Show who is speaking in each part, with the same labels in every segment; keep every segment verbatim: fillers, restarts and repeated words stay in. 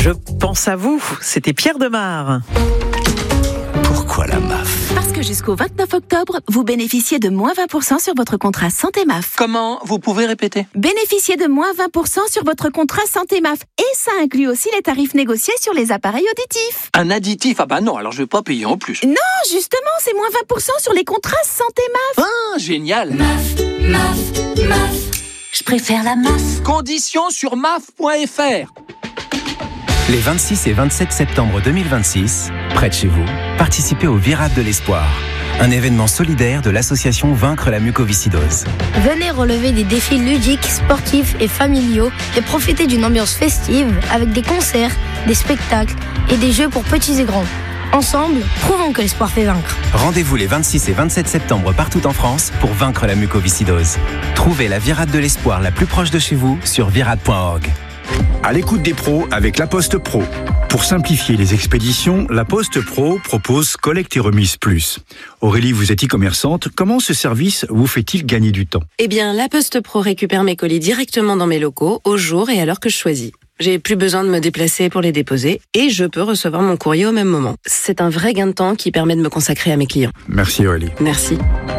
Speaker 1: Je pense à vous, c'était Pierre Demar.
Speaker 2: Pourquoi la M A F ?
Speaker 3: Parce que jusqu'au vingt-neuf octobre, vous bénéficiez de moins vingt pour cent sur votre contrat Santé M A F.
Speaker 2: Comment ? Vous pouvez répéter ?
Speaker 3: Bénéficiez de moins vingt pour cent sur votre contrat Santé M A F. Et ça inclut aussi les tarifs négociés sur les appareils auditifs.
Speaker 2: Un additif ? Ah bah non, alors je vais pas payer en plus.
Speaker 3: Non, justement, c'est moins vingt pour cent sur les contrats Santé M A F.
Speaker 2: Ah, génial !
Speaker 3: M A F, M A F, M A F. Je préfère la M A F.
Speaker 2: Conditions sur M A F point F R.
Speaker 4: Les vingt-six et vingt-sept septembre deux mille vingt-six, près de chez vous, participez au Virade de l'Espoir, un événement solidaire de l'association Vaincre la mucoviscidose.
Speaker 5: Venez relever des défis ludiques, sportifs et familiaux et profiter d'une ambiance festive avec des concerts, des spectacles et des jeux pour petits et grands. Ensemble, prouvons que l'espoir fait vaincre.
Speaker 4: Rendez-vous les vingt-six et vingt-sept septembre partout en France pour vaincre la mucoviscidose. Trouvez la Virade de l'Espoir la plus proche de chez vous sur virade point org.
Speaker 6: À l'écoute des pros avec La Poste Pro. Pour simplifier les expéditions, La Poste Pro propose Collecte et Remise Plus. Aurélie, vous êtes e-commerçante. Comment ce service vous fait-il gagner du temps ?
Speaker 7: Eh bien, La Poste Pro récupère mes colis directement dans mes locaux, au jour et à l'heure que je choisis. J'ai plus besoin de me déplacer pour les déposer et je peux recevoir mon courrier au même moment. C'est un vrai gain de temps qui permet de me consacrer à mes clients.
Speaker 6: Merci Aurélie.
Speaker 7: Merci.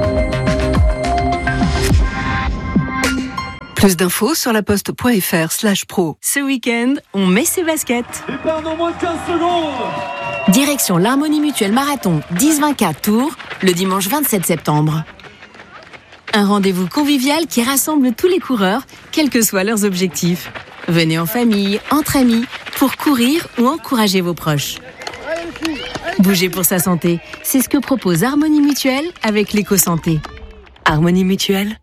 Speaker 8: Plus d'infos sur laposte.fr slash pro.
Speaker 9: Ce week-end, on met ses baskets.
Speaker 10: Départ dans moins de quinze secondes.
Speaker 3: Direction l'Harmonie Mutuelle Marathon dix vingt-quatre Tours, le dimanche vingt-sept septembre.
Speaker 9: Un rendez-vous convivial qui rassemble tous les coureurs, quels que soient leurs objectifs. Venez en famille, entre amis, pour courir ou encourager vos proches. Bouger pour sa santé, c'est ce que propose Harmonie Mutuelle avec l'éco-santé.
Speaker 11: Harmonie Mutuelle,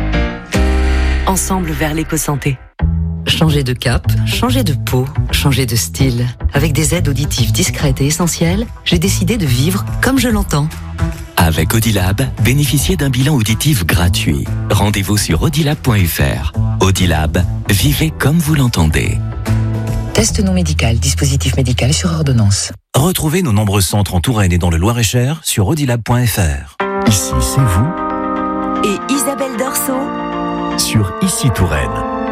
Speaker 11: ensemble vers l'éco-santé. Changer de cap, changer de peau, changer de style. Avec des aides auditives discrètes et essentielles, j'ai décidé de vivre comme je l'entends.
Speaker 12: Avec Audilab, bénéficiez d'un bilan auditif gratuit. Rendez-vous sur audilab point F R. Audilab, vivez comme vous l'entendez.
Speaker 13: Test non médical, dispositif médical sur ordonnance.
Speaker 14: Retrouvez nos nombreux centres en Touraine et dans le Loir-et-Cher sur audilab point F R.
Speaker 6: Ici, c'est vous.
Speaker 11: Et Isabelle Dorso
Speaker 6: Sur Ici Touraine.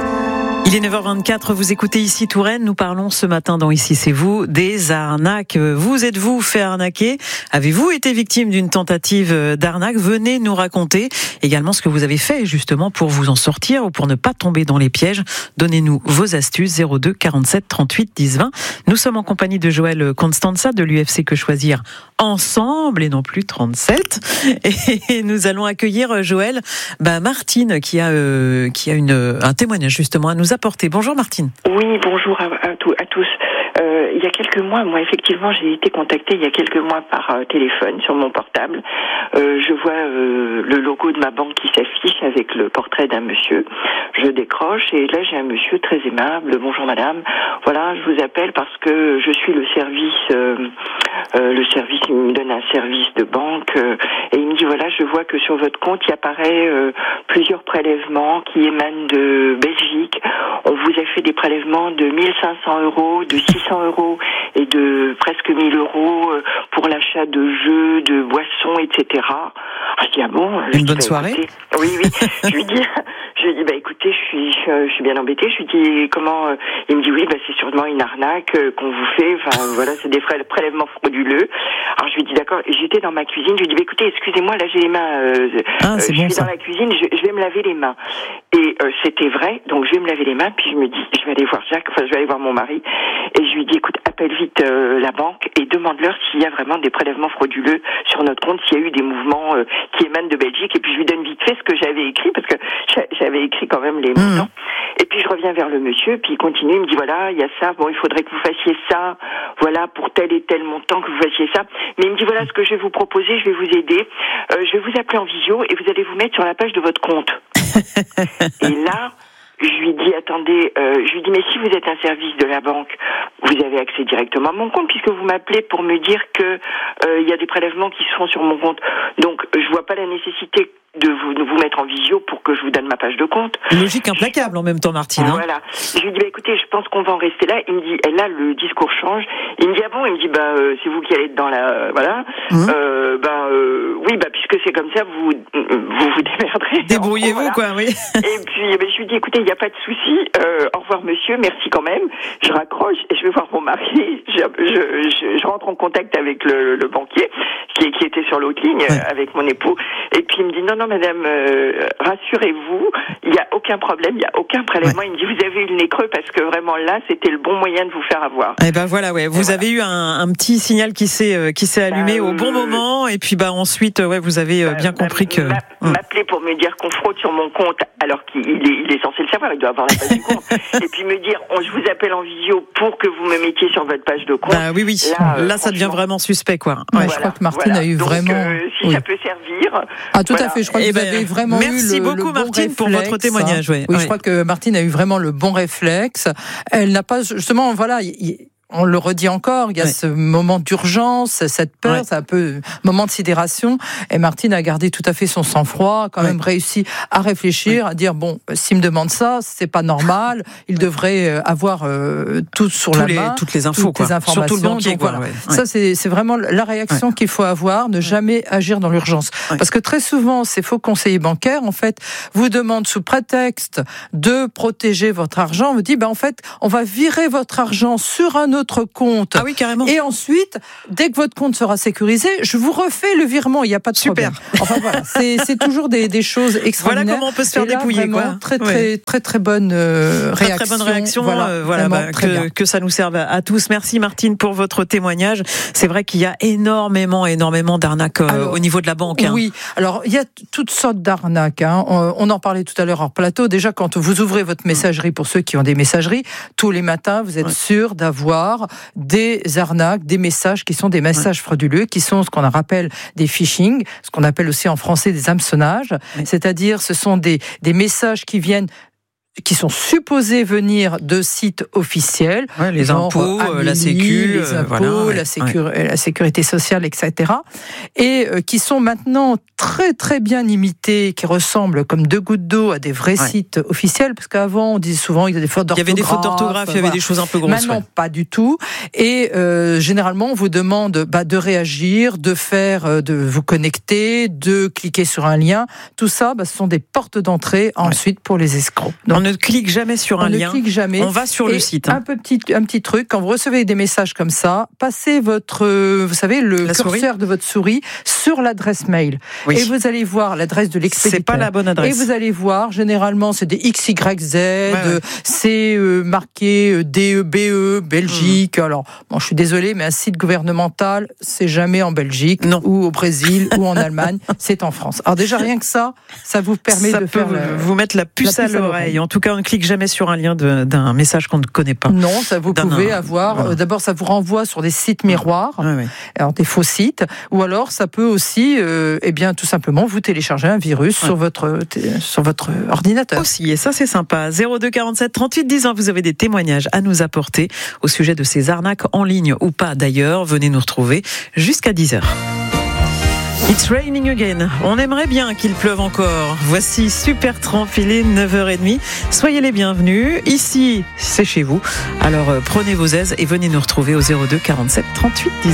Speaker 1: Il est neuf heures vingt-quatre, vous écoutez Ici Touraine, nous parlons ce matin dans Ici c'est vous des arnaques. Vous êtes-vous fait arnaquer ? Avez-vous été victime d'une tentative d'arnaque ? Venez nous raconter également ce que vous avez fait justement pour vous en sortir ou pour ne pas tomber dans les pièges. Donnez-nous vos astuces, zéro deux quarante-sept trente-huit dix vingt. Nous sommes en compagnie de Joël Constanza de l'U F C Que Choisir Ensemble et non plus trente-sept. Et nous allons accueillir Joël, bah Martine qui a, euh, qui a une, un témoignage justement à nous apporter. Bonjour Martine.
Speaker 15: Oui, bonjour à, à, à tous. Euh, il y a quelques mois, moi effectivement, j'ai été contactée il y a quelques mois par euh, téléphone sur mon portable. Euh, je vois euh, le logo de ma banque qui s'affiche avec le portrait d'un monsieur. Je décroche et là j'ai un monsieur très aimable. Bonjour madame. Voilà, je vous appelle parce que je suis le service, euh, euh, le service, il me donne un service de banque euh, et il me dit voilà, je vois que sur votre compte il apparaît euh, plusieurs prélèvements qui émanent de Belgique. On vous a fait des prélèvements de mille cinq cents euros, de six cents euros et de presque mille euros pour l'achat de jeux, de boissons, et cetera. Ah, je dis, ah bon?
Speaker 1: Une bonne soirée?
Speaker 15: Oui, oui. je lui dis, je lui dis, bah écoutez, je suis, je, je suis bien embêtée. Je lui dis, comment? Il me dit, oui, bah c'est sûrement une arnaque qu'on vous fait. Enfin, voilà, c'est des prélèvements frauduleux. Alors je lui dis, d'accord. Et j'étais dans ma cuisine. Je lui dis, bah écoutez, excusez-moi, là j'ai les mains. Euh,
Speaker 1: ah, c'est
Speaker 15: euh,
Speaker 1: bon,
Speaker 15: je suis
Speaker 1: ça.
Speaker 15: dans la cuisine. Je, je vais me laver les mains. Et euh, c'était vrai. Donc je vais me laver les mains. Puis je me dis, je vais aller voir Jacques. Enfin, je vais aller voir mon mari. Et je lui dis, écoute, appelle vite euh, la banque et demande-leur s'il y a vraiment des prélèvements frauduleux sur notre compte, s'il y a eu des mouvements euh, qui émanent de Belgique. Et puis je lui donne vite fait ce que j'avais écrit, parce que j'avais écrit quand même les montants. Mmh. Et puis je reviens vers le monsieur, puis il continue, il me dit voilà, il y a ça, bon, il faudrait que vous fassiez ça, voilà, pour tel et tel montant, que vous fassiez ça. Mais il me dit voilà ce que je vais vous proposer, je vais vous aider, euh, je vais vous appeler en visio et vous allez vous mettre sur la page de votre compte. Et là, je lui dis, attendez, euh, je lui dis, mais si vous êtes un service de la banque, vous avez accès directement à mon compte, puisque vous m'appelez pour me dire que euh, il y a des prélèvements qui se font sur mon compte. Donc, je vois pas la nécessité de vous, de vous mettre en visio pour que je vous donne ma page de compte.
Speaker 1: Logique implacable en même temps, Martine. Hein.
Speaker 15: Voilà. Je lui dis, bah, écoutez, je pense qu'on va en rester là. Il me dit, et là, le discours change. Il me dit, ah bon? Il me dit, bah, euh, c'est vous qui allez être dans la, euh, voilà. Mmh. Euh, bah, euh, oui, bah, puisque c'est comme ça, vous, vous vous démerderez.
Speaker 1: Débrouillez-vous, voilà. Quoi, oui.
Speaker 15: Et puis, bah, je lui dis, écoutez, il n'y a pas de souci. Euh, au revoir, monsieur. Merci quand même. Je raccroche et je vais voir mon mari. Je, je, je, je rentre en contact avec le, le banquier qui, qui était sur l'autre ligne, ouais. euh, avec mon époux. Et puis, il me dit, non, non, madame, euh, rassurez-vous, il n'y a aucun problème, il n'y a aucun prélèvement. Ouais. Il me dit, vous avez eu le nez creux parce que vraiment là, c'était le bon moyen de vous faire avoir.
Speaker 1: Et ben voilà, ouais, vous et avez voilà. eu un, un petit signal qui s'est euh, qui s'est allumé bah, euh, au bon moment, et puis bah ensuite, ouais, vous avez euh, bah, bien bah, compris que
Speaker 15: m'a, hum. m'appeler pour me dire qu'on fraude sur mon compte, alors qu'il est, il est censé le savoir, il doit avoir la page du compte, et puis me dire, oh, je vous appelle en visio pour que vous me mettiez sur votre page de compte.
Speaker 1: Bah oui, oui. Là, euh, là ça devient vraiment suspect, quoi.
Speaker 16: Ouais, voilà, je crois que Martine
Speaker 15: voilà.
Speaker 16: a eu
Speaker 15: Donc,
Speaker 16: vraiment.
Speaker 15: Euh, si
Speaker 16: oui.
Speaker 15: ça peut servir.
Speaker 16: Ah, tout
Speaker 15: voilà.
Speaker 16: à fait. Je crois que
Speaker 1: et
Speaker 16: vous
Speaker 1: ben,
Speaker 16: avez vraiment
Speaker 1: merci
Speaker 16: eu le,
Speaker 1: beaucoup,
Speaker 16: le bon
Speaker 1: Martine,
Speaker 16: réflexe,
Speaker 1: pour votre témoignage.
Speaker 16: Hein.
Speaker 1: Ouais.
Speaker 16: Oui,
Speaker 1: ouais.
Speaker 16: je crois que Martine a eu vraiment le bon réflexe. Elle n'a pas, justement, voilà. Il, on le redit encore, il y a ouais. ce moment d'urgence, cette peur, ouais. c'est un peu moment de sidération. Et Martine a gardé tout à fait son sang-froid, quand ouais. même réussi à réfléchir, ouais. à dire bon, s'il me demande ça, c'est pas normal. Il ouais. devrait avoir euh, tout sur
Speaker 1: Tous
Speaker 16: la
Speaker 1: les,
Speaker 16: main,
Speaker 1: toutes les infos,
Speaker 16: toutes
Speaker 1: quoi.
Speaker 16: les informations.
Speaker 1: Surtout le banquier,
Speaker 16: Donc,
Speaker 1: quoi.
Speaker 16: voilà.
Speaker 1: Ouais. Ouais.
Speaker 16: Ça, c'est, c'est vraiment la réaction ouais. qu'il faut avoir, ne jamais agir dans l'urgence. Ouais. Parce que très souvent, ces faux conseillers bancaires, en fait, vous demandent sous prétexte de protéger votre argent, on vous dit, ben en fait, on va virer votre argent sur un autre compte.
Speaker 1: Ah oui, carrément.
Speaker 16: Et ensuite, dès que votre compte sera sécurisé, je vous refais le virement. Il n'y a pas de
Speaker 1: Super.
Speaker 16: problème. Enfin voilà, c'est, c'est toujours des, des choses extraordinaires.
Speaker 1: Voilà comment on peut se faire
Speaker 16: là,
Speaker 1: dépouiller, quoi.
Speaker 16: Très très,
Speaker 1: ouais.
Speaker 16: très très très bonne euh,
Speaker 1: très,
Speaker 16: réaction.
Speaker 1: Très bonne réaction.
Speaker 16: Voilà,
Speaker 1: euh, voilà bah, que, que ça nous serve à, à tous. Merci Martine pour votre témoignage. C'est vrai qu'il y a énormément, énormément d'arnaques euh, alors, au niveau de la banque. Hein.
Speaker 16: Oui. Alors il y a toutes sortes d'arnaques. Hein. On, on en parlait tout à l'heure hors plateau. Déjà, quand vous ouvrez votre messagerie, pour ceux qui ont des messageries, tous les matins, vous êtes ouais. sûr d'avoir des arnaques, des messages qui sont des messages ouais. frauduleux, qui sont ce qu'on appelle des phishing, ce qu'on appelle aussi en français des hameçonnages. Ouais. C'est-à-dire, ce sont des, des messages qui viennent qui sont supposés venir de sites officiels,
Speaker 1: ouais, les
Speaker 16: genre
Speaker 1: impôts,
Speaker 16: Amélie,
Speaker 1: la sécu,
Speaker 16: les impôts,
Speaker 1: voilà, ouais,
Speaker 16: la, sécur-
Speaker 1: ouais.
Speaker 16: la sécurité sociale, et cetera. Et euh, qui sont maintenant très très bien imités, qui ressemblent comme deux gouttes d'eau à des vrais ouais. sites officiels, parce qu'avant on disait souvent il y a des fautes d'orthographe.
Speaker 1: Il y avait des fautes d'orthographe, il y avait voilà. des choses un peu grosses.
Speaker 16: Maintenant
Speaker 1: ouais.
Speaker 16: pas du tout. Et euh, généralement on vous demande bah, de réagir, de faire, de vous connecter, de cliquer sur un lien. Tout ça, bah, ce sont des portes d'entrée ouais. ensuite pour les escrocs.
Speaker 1: Donc, on ne clique jamais sur un
Speaker 16: on
Speaker 1: lien.
Speaker 16: On ne clique jamais.
Speaker 1: On va sur
Speaker 16: et
Speaker 1: le site. Hein.
Speaker 16: Un, peu petit, un petit truc, quand vous recevez des messages comme ça, passez votre, vous savez, le
Speaker 1: la
Speaker 16: curseur
Speaker 1: souris.
Speaker 16: de votre souris sur l'adresse mail. Oui. Et vous allez voir l'adresse de l'expéditeur.
Speaker 1: C'est pas la bonne adresse.
Speaker 16: Et vous allez voir, généralement, c'est des X Y Z, ouais, ouais. c'est euh, marqué D E B E, Belgique. Mmh. Alors, bon, je suis désolée, mais un site gouvernemental, c'est jamais en Belgique, non. ou au Brésil, ou en Allemagne, c'est en France. Alors déjà, rien que ça, ça vous permet
Speaker 1: ça
Speaker 16: de
Speaker 1: peut
Speaker 16: faire
Speaker 1: vous,
Speaker 16: le,
Speaker 1: vous mettre la puce, la puce à, l'oreille. à l'oreille. En tout cas, on ne clique jamais sur un lien de, d'un message qu'on ne connaît pas.
Speaker 16: Non, ça vous pouvez un, avoir. Voilà. Euh, d'abord, ça vous renvoie sur des sites miroirs, ouais, ouais. alors des faux sites, ou alors ça peut aussi, euh, eh bien, tout simplement, vous télécharger un virus ouais. sur votre t- sur votre ordinateur.
Speaker 1: Aussi, et ça c'est sympa. zéro deux quarante-sept trente-huit dix ans. Vous avez des témoignages à nous apporter au sujet de ces arnaques en ligne ou pas. D'ailleurs, venez nous retrouver jusqu'à dix heures. It's raining again. On aimerait bien qu'il pleuve encore. Voici Super Trampoline, neuf heures trente. Soyez les bienvenus. Ici, c'est chez vous. Alors prenez vos aises et venez nous retrouver au zéro deux quarante-sept trente-huit dix.